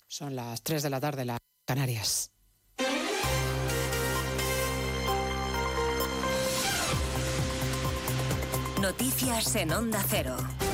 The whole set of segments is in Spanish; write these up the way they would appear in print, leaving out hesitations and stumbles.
Son las 3 de la tarde, las Canarias. Noticias en Onda Cero.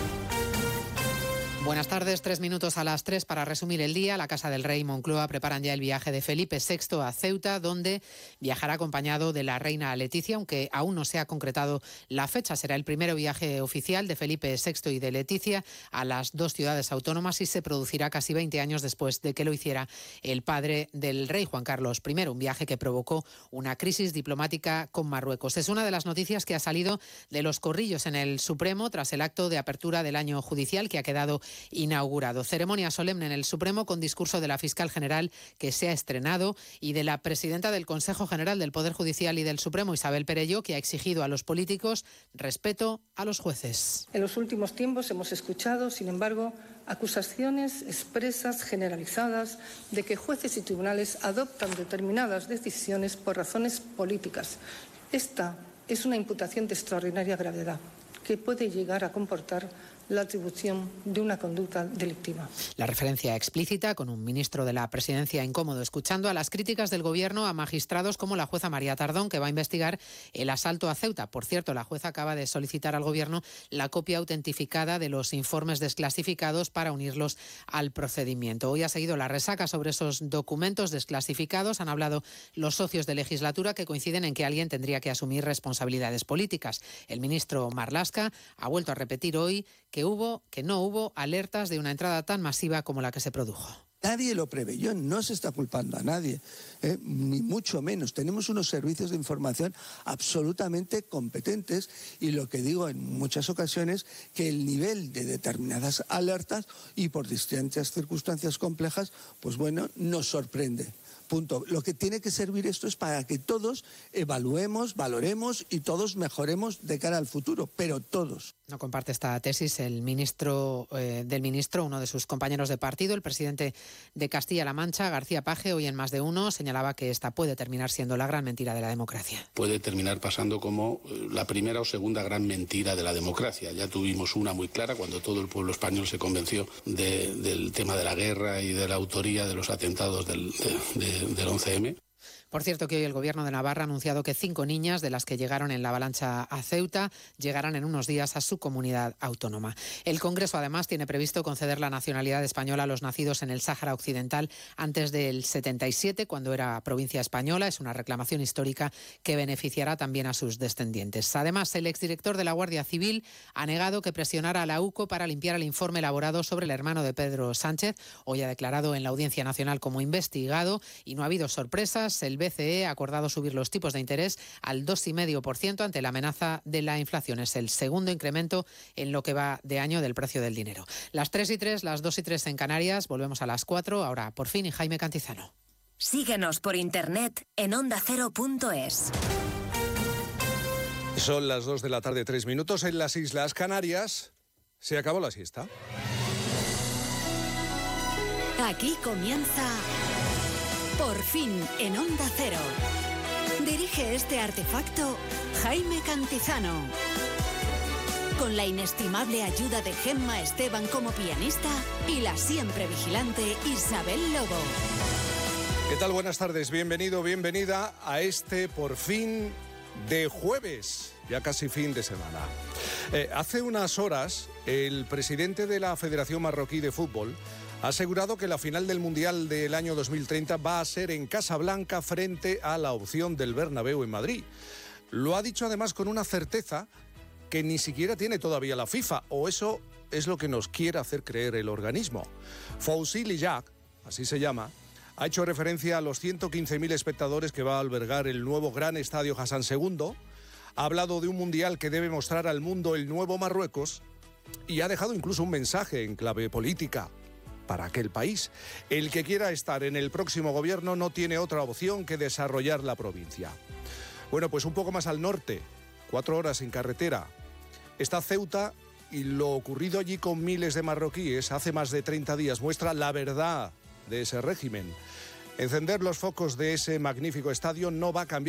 Buenas tardes, 3 minutos a las 3 para resumir el día. La Casa del Rey y Moncloa preparan ya el viaje de Felipe VI a Ceuta, donde viajará acompañado de la reina Leticia, aunque aún no se ha concretado la fecha. Será el primero viaje oficial de Felipe VI y de Leticia a las dos ciudades autónomas y se producirá casi 20 años después de que lo hiciera el padre del rey, Juan Carlos I, un viaje que provocó una crisis diplomática con Marruecos. Es una de las noticias que ha salido de los corrillos en el Supremo tras el acto de apertura del año judicial que ha quedado inaugurado. Ceremonia solemne en el Supremo con discurso de la fiscal general que se ha estrenado y de la presidenta del Consejo General del Poder Judicial y del Supremo, Isabel Perelló, que ha exigido a los políticos respeto a los jueces. En los últimos tiempos hemos escuchado, sin embargo, acusaciones expresas, generalizadas, de que jueces y tribunales adoptan determinadas decisiones por razones políticas. Esta es una imputación de extraordinaria gravedad que puede llegar a comportar la atribución de una conducta delictiva. La referencia explícita con un ministro de la Presidencia incómodo, escuchando a las críticas del Gobierno a magistrados como la jueza María Tardón, que va a investigar el asalto a Ceuta. Por cierto, la jueza acaba de solicitar al Gobierno la copia autentificada de los informes desclasificados para unirlos al procedimiento. Hoy ha seguido la resaca sobre esos documentos desclasificados. Han hablado los socios de legislatura que coinciden en que alguien tendría que asumir responsabilidades políticas. El ministro Marlaska ha vuelto a repetir hoy que no hubo alertas de una entrada tan masiva como la que se produjo. Nadie lo preveyó, no se está culpando a nadie, ni mucho menos. Tenemos unos servicios de información absolutamente competentes y lo que digo en muchas ocasiones, que el nivel de determinadas alertas y por distintas circunstancias complejas, pues bueno, nos sorprende. Punto. Lo que tiene que servir esto es para que todos evaluemos, valoremos y todos mejoremos de cara al futuro, pero todos. No comparte esta tesis el ministro uno de sus compañeros de partido, el presidente de Castilla-La Mancha, García Page, hoy en Más de Uno señalaba que esta puede terminar siendo la gran mentira de la democracia. Puede terminar pasando como la primera o segunda gran mentira de la democracia. Ya tuvimos una muy clara cuando todo el pueblo español se convenció del tema de la guerra y de la autoría de los atentados del 11M. Por cierto, que hoy el Gobierno de Navarra ha anunciado que 5 niñas de las que llegaron en la avalancha a Ceuta llegarán en unos días a su comunidad autónoma. El Congreso, además, tiene previsto conceder la nacionalidad española a los nacidos en el Sáhara Occidental antes del 77, cuando era provincia española. Es una reclamación histórica que beneficiará también a sus descendientes. Además, el exdirector de la Guardia Civil ha negado que presionara a la UCO para limpiar el informe elaborado sobre el hermano de Pedro Sánchez. Hoy ha declarado en la Audiencia Nacional como investigado y no ha habido sorpresas. El BCE ha acordado subir los tipos de interés al 2,5% ante la amenaza de la inflación. Es el segundo incremento en lo que va de año del precio del dinero. Las 3:03, las 2:03 en Canarias. Volvemos a las 4. Ahora, por fin, y Jaime Cantizano. Síguenos por internet en ondacero.es. Son las 2 de la tarde, 3 minutos. En las Islas Canarias se acabó la siesta. Aquí comienza Por fin en Onda Cero. Dirige este artefacto Jaime Cantizano. Con la inestimable ayuda de Gemma Esteban como pianista y la siempre vigilante Isabel Lobo. ¿Qué tal? Buenas tardes. Bienvenido, bienvenida a este Por fin de jueves, ya casi fin de semana. Hace unas horas, el presidente de la Federación Marroquí de Fútbol ha asegurado que la final del Mundial del año 2030 va a ser en Casablanca frente a la opción del Bernabéu en Madrid. Lo ha dicho además con una certeza que ni siquiera tiene todavía la FIFA, o eso es lo que nos quiere hacer creer el organismo. Fouzi Lillac, así se llama, ha hecho referencia a los 115.000 espectadores que va a albergar el nuevo gran estadio Hassan II, ha hablado de un Mundial que debe mostrar al mundo el nuevo Marruecos y ha dejado incluso un mensaje en clave política para aquel país. El que quiera estar en el próximo gobierno no tiene otra opción que desarrollar la provincia. Bueno, pues un poco más al norte, 4 horas en carretera, está Ceuta y lo ocurrido allí con miles de marroquíes hace más de 30 días muestra la verdad de ese régimen. Encender los focos de ese magnífico estadio no va a cambiar